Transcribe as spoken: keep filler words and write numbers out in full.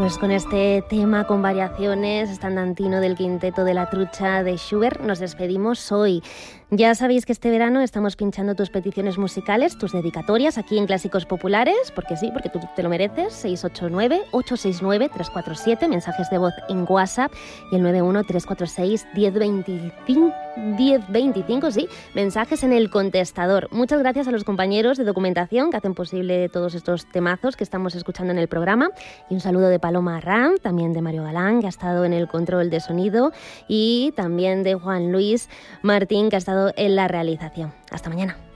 Pues con este tema con variaciones, estandantino del quinteto de la trucha de Schubert, nos despedimos hoy. Ya sabéis que este verano estamos pinchando tus peticiones musicales, tus dedicatorias aquí en Clásicos Populares, porque sí, porque tú te lo mereces. seis ocho nueve, ocho seis nueve, tres cuatro siete, mensajes de voz en WhatsApp, y el nueve uno, tres cuatro seis, uno cero dos cinco, sí, mensajes en el contestador. Muchas gracias a los compañeros de documentación que hacen posible todos estos temazos que estamos escuchando en el programa, y un saludo de Paloma Arranz, también de Mario Galán, que ha estado en el control de sonido, y también de Juan Luis Martín, que ha estado en la realización. Hasta mañana.